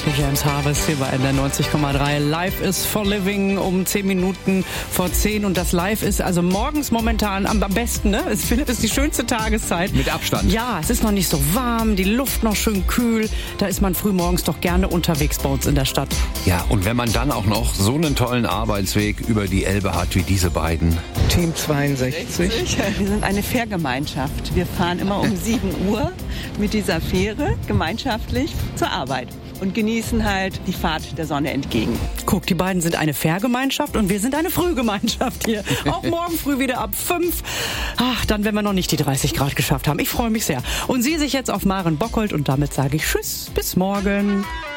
James Harvest hier bei NDR 90,3. Live is for living um 10 Minuten vor 10. Und das Live ist also morgens momentan am besten, ne? Ich finde, das ist die schönste Tageszeit. Mit Abstand. Ja, es ist noch nicht so warm, die Luft noch schön kühl. Da ist man früh morgens doch gerne unterwegs bei uns in der Stadt. Ja, und wenn man dann auch noch so einen tollen Arbeitsweg über die Elbe hat wie diese beiden. Team 62. Wir sind eine Fährgemeinschaft. Wir fahren immer um 7 Uhr mit dieser Fähre gemeinschaftlich zur Arbeit und genießen halt die Fahrt der Sonne entgegen. Guck, die beiden sind eine Fährgemeinschaft und wir sind eine Frühgemeinschaft hier. Auch morgen früh wieder ab 5. Ach, dann, wenn wir noch nicht die 30 Grad geschafft haben. Ich freue mich sehr. Und Sie sich jetzt auf Maren Bockholt und damit sage ich Tschüss, bis morgen.